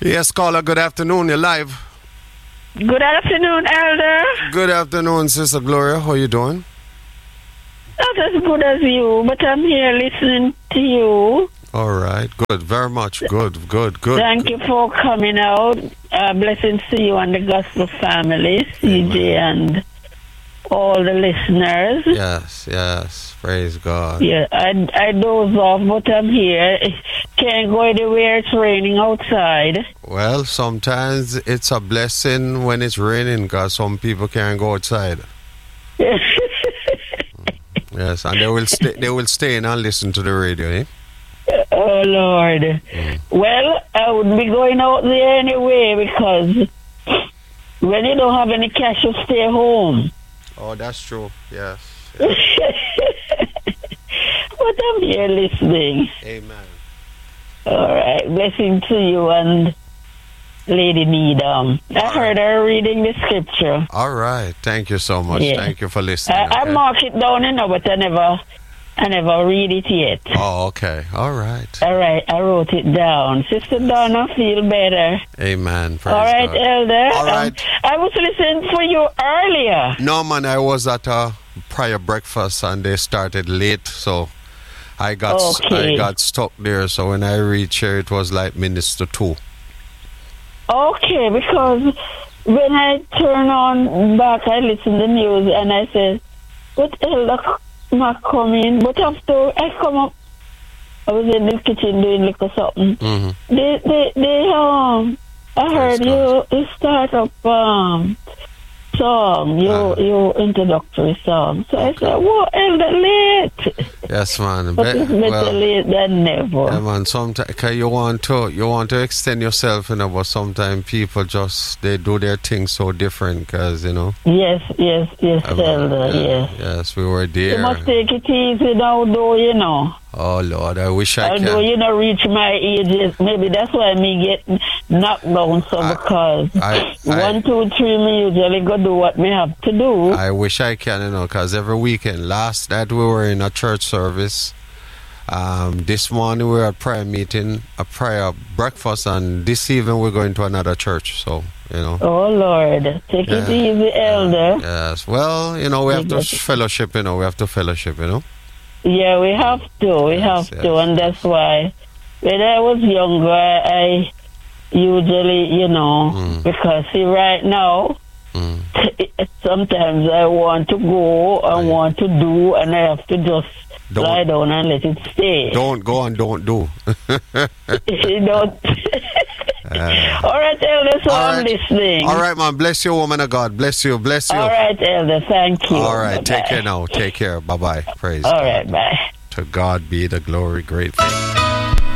Yes, caller, good afternoon. You're live. Good afternoon, Elder. Good afternoon, Sister Gloria. How you doing? Not as good as you, but I'm here listening to you. All right. Good. Very much. Good. Thank you for coming out. Blessings to you and the gospel family, CJ, and all the listeners. Yes. Praise God. Yeah, I doze off, but I'm here. Can't go anywhere. It's raining outside. Well, sometimes it's a blessing when it's raining because some people can't go outside. Yes, and they will stay in and listen to the radio, eh? Oh, Lord. Well, I would be going out there anyway because when you don't have any cash, you stay home. Oh, that's true. Yes. But I'm here listening. Amen. All right. Blessing to you and Lady Needham. I heard her reading the scripture. All right. Thank you so much. Yeah. Thank you for listening. I mark it down, but I never read it yet. Oh, okay. All right. All right. I wrote it down. Sister Donna, feel better. Amen. Praise all right, God. Elder. All right. I was listening for you earlier. No, man. I was at a prayer breakfast and they started late, so I got stuck there. So when I reached here, it was like Minister 2. Okay, because when I turn on back, I listen to the news and I said, "What Elder not coming?" But after I come up, I was in the kitchen doing little something. Mm-hmm. I heard you start up song, your introductory song. So I said, "What Elder late?" Yes, man. But it's better late than never. Yeah, man. Sometimes you want to extend yourself, but sometimes people they do their thing so different, because Yes, Elder. Yes. Yes, we were there. You must take it easy now, though. Oh Lord, I wish I could. Although reach my age, maybe that's why me get knocked down. So because 1, 2, 3, me usually go do what me have to do. I wish I can, because every weekend. Last night we were in a church service. This morning we were at prayer meeting, a prayer breakfast, and this evening we're going to another church. So Oh Lord, take it easy, Elder. Yes. Well, we have to fellowship. We have to fellowship. Yeah, we have to. And that's why when I was younger, I usually, because see, right now, sometimes I want to go, I want to do, and I have to just lie down and let it stay. Don't go and don't do. Don't. All right, Elder, so I'm listening. All right, man. Bless you, woman of God. Bless you. All right, Elder. Thank you. All right. Bye-bye. Take care now. Take care. Bye-bye. Praise God. God. All right, bye. To God be the glory. Great thing.